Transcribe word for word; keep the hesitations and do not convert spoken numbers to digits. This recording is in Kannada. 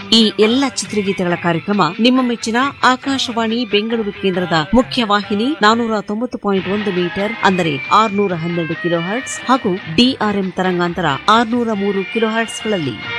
ಈ ಎಲ್ಲ ಚಿತ್ರಗೀತೆಗಳ ಕಾರ್ಯಕ್ರಮ ನಿಮ್ಮ ಮೆಚ್ಚಿನ ಆಕಾಶವಾಣಿ ಬೆಂಗಳೂರು ಕೇಂದ್ರದ ಮುಖ್ಯ ವಾಹಿನಿ ನಾನೂರ ತೊಂಬತ್ತು ಪಾಯಿಂಟ್ ಒಂದು ಮೀಟರ್ ಅಂದರೆ ಆರುನೂರ ಹನ್ನೆರಡು ಕಿಲೋ ಹರ್ಟ್ಸ್ ಹಾಗೂ ಡಿಆರ್ಎಂ ತರಂಗಾಂತರ ಆರುನೂರ ಮೂರು ಕಿಲೋ ಹರ್ಟ್ಸ್ಗಳಲ್ಲಿ